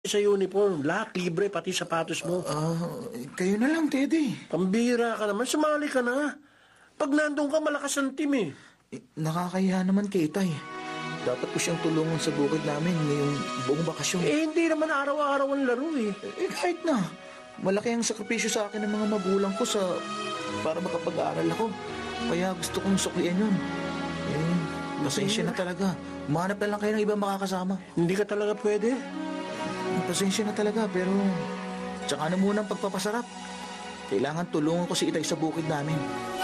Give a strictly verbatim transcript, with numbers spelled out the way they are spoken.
sa uniform. Lahat libre, pati sapatos mo. Ah, kayo na lang, Teddy. Pambira ka naman, sumali ka na. Pag nandun ka, malakas ang team eh. Eh, nakakahiya naman kay Itay. Dapat ko siyang tulungan sa bukid namin ngayong buong bakasyon. Eh, hindi naman araw-araw ang laro eh. Eh, kahit na. Malaki ang sakripisyo sa akin ng mga magulang ko sa para makapag-aaral ako. Kaya gusto kong suklian yun. Eh, pasensya na talaga. Mahanap na lang kayo ng ibang makakasama. Hindi ka talaga pwede. Pasensya na talaga, pero tsaka na muna ang pagpapasarap. Kailangan tulungan ko si Itay sa bukid namin.